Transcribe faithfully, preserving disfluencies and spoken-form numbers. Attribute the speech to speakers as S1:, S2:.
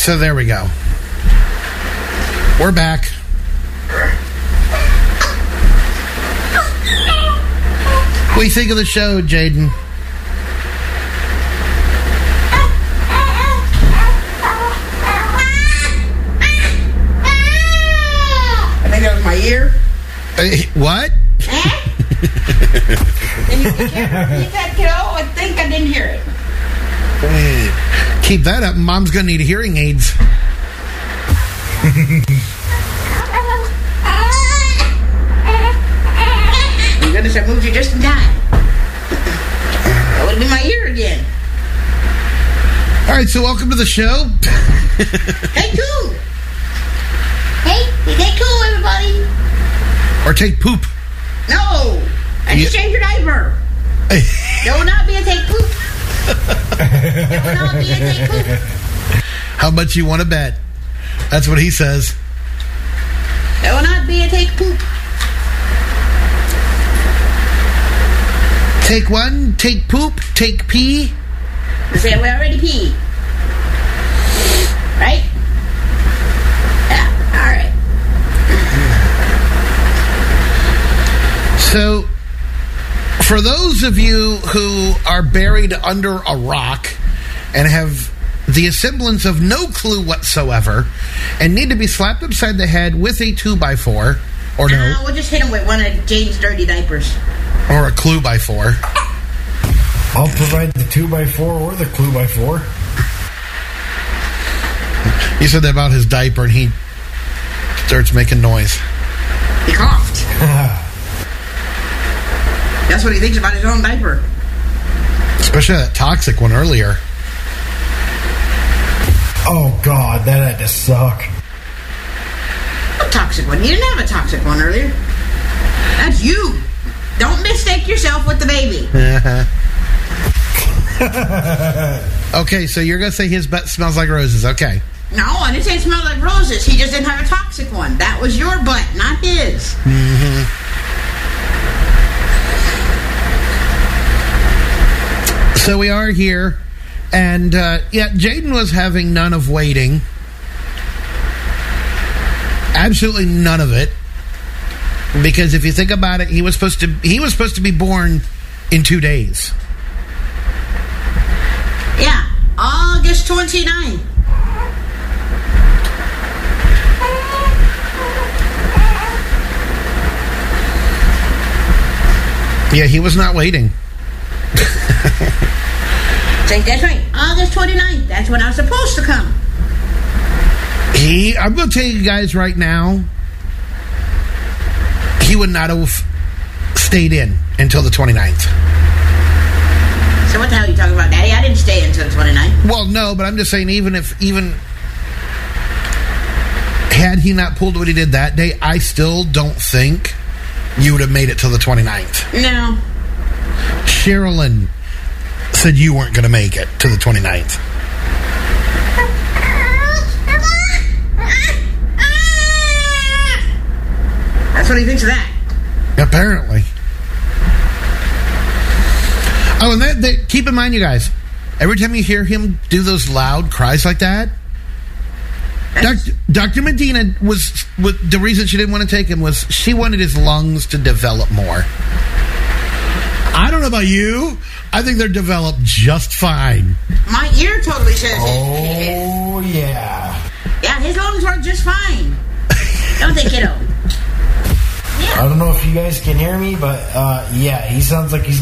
S1: So there we go. We're back. What do you think of the show, Jaden?
S2: I think that was my ear.
S1: Uh, what?
S2: Can you, you can't repeat that, kiddo? I think I didn't hear it.
S1: Keep that up. Mom's going to need hearing aids.
S2: Thank goodness I moved you just in time. That would have been my ear again.
S1: All right, so welcome to the show.
S2: Take two. Hey, take two, everybody.
S1: Or take poop.
S2: No. I just
S1: Yeah.
S2: changed your diaper. There will not be a take poop. There will not be a take poop.
S1: How much you want to bet? That's what he says.
S2: There will not be a take poop.
S1: Take one, take poop, take pee.
S2: We said we already peed. Right? Yeah, alright.
S1: So, for those of you who are buried under a rock and have the semblance of no clue whatsoever and need to be slapped upside the head with a two by four, or no,
S2: Nah, we'll just hit him with one of Jaden's dirty diapers.
S1: or a clue by four.
S3: I'll provide the two by four or the clue by four.
S1: You said that about his diaper and he starts making noise.
S2: He coughed. That's what he thinks about his own diaper.
S1: Especially that toxic one earlier.
S3: Oh, God, that had to suck.
S2: A toxic one. You didn't have a toxic one earlier. That's you. Don't mistake yourself with the baby.
S1: Okay, so you're going to say his butt smells like roses. Okay.
S2: No, I didn't say it smelled like roses. He just didn't have a toxic one. That was your butt, not his.
S1: Mm-hmm. So we are here, and uh, yeah, Jaden was having none of waiting. Absolutely none of it, because if you think about it, he was supposed to he was supposed to be born in two days.
S2: Yeah, August twenty-ninth.
S1: Yeah, he was not waiting.
S2: Say, that's right, August twenty-ninth. That's when I was supposed to come.
S1: He, I'm going to tell you guys right now, he would not have stayed in until the twenty-ninth.
S2: So what the hell are you talking about, Daddy? I didn't stay until the twenty-ninth.
S1: Well, no, but I'm just saying, even if, even had he not pulled what he did that day, I still don't think you would have made it till the twenty-ninth.
S2: No.
S1: Sherilyn said you weren't going to make it to the twenty-ninth.
S2: That's what he thinks of that.
S1: Apparently. Oh, and that, that, keep in mind, you guys, every time you hear him do those loud cries like that, Doctor Doctor Medina was, was the reason she didn't want to take him was she wanted his lungs to develop more. I don't know about you. I think they're developed just fine.
S2: My ear totally says it.
S3: Oh, yeah.
S2: Yeah, his lungs work just fine. Don't they, kiddo?
S3: I don't know if you guys can hear me, but uh, yeah, he sounds like he's